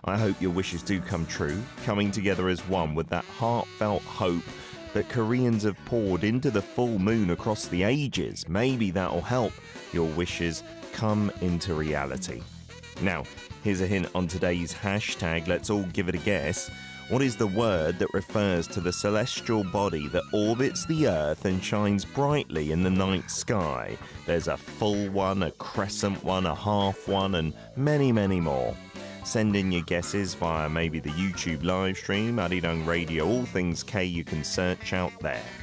I hope your wishes do come true, coming together as one with that heartfelt hope that Koreans have poured into the full moon across the ages. Maybe that'll help your wishes come into reality. Now, here's a hint on today's hashtag. Let's all give it a guess. What is the word that refers to the celestial body that orbits the Earth and shines brightly in the night sky? There's a full one, a crescent one, a half one, and many, many more. Send in your guesses via maybe the YouTube live stream, Arirang Radio, all things K you can search out there.